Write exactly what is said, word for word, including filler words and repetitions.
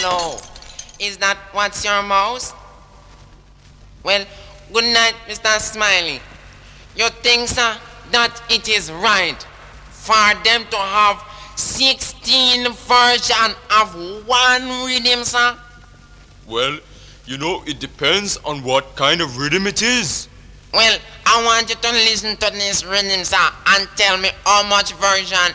Hello. Is that what's your mouse? Well, good night, Mister Smiley. You think, sir, that it is right for them to have sixteen versions of one rhythm, sir? Well, you know, it depends on what kind of rhythm it is. Well, I want you to listen to this rhythm, sir, and tell me how much version